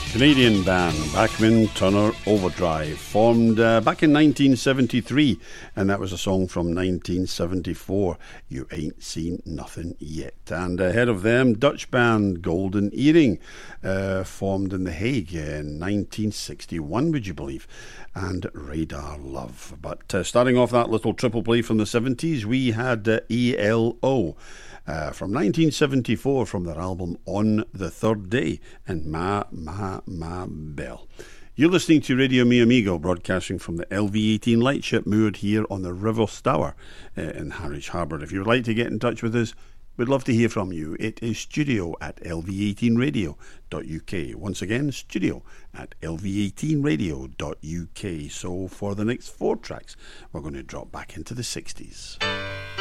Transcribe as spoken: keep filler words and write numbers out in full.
Canadian band Bachman Turner Overdrive, formed uh, back in nineteen seventy-three, and that was a song from nineteen seventy-four, You Ain't Seen Nothing Yet. And ahead of them, Dutch band Golden Earring, uh, formed in The Hague in nineteen sixty-one, would you believe, and Radar Love. But uh, starting off that little triple play from the seventies, we had uh, E L O. Uh, from nineteen seventy-four, from their album On the Third Day, and Ma, Ma, Ma Belle. You're listening to Radio Mi Amigo, broadcasting from the L V eighteen lightship moored here on the River Stour uh, in Harwich Harbour. If you would like to get in touch with us, we'd love to hear from you. It is studio at L V eighteen radio dot U K. Once again, studio at L V eighteen radio dot U K. So for the next four tracks, we're going to drop back into the sixties.